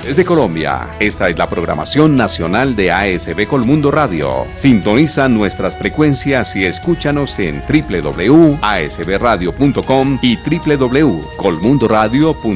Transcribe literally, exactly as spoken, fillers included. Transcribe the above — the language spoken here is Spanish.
regiones de Colombia. Esta es la programación nacional de A S B Colmundo Radio. Sintoniza nuestras frecuencias y escúchanos en w w w punto a s b radio punto com y w w w punto colmundoradio punto com.